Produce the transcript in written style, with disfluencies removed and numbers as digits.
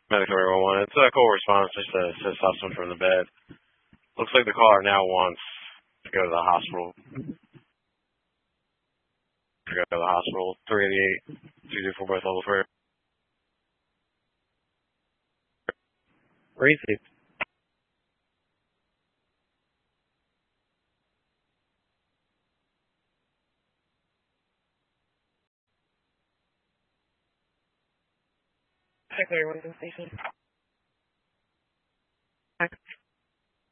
Medic 311. It's a cool response just to assist someone from the bed. Looks like the caller now wants to go to the hospital. To go to the hospital. 388, 224 both level 3. Received. Check 311 station.